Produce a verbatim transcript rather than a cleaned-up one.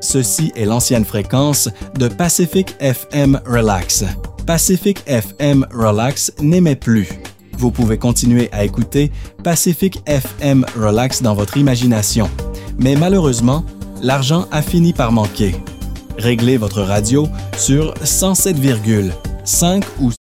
ceci est l'ancienne fréquence de Pacific F M Relax. Pacific F M Relax n'émet plus. Vous pouvez continuer à écouter Pacific F M Relax dans votre imagination. Mais malheureusement, l'argent a fini par manquer. Réglez votre radio sur cent sept virgule cinq ou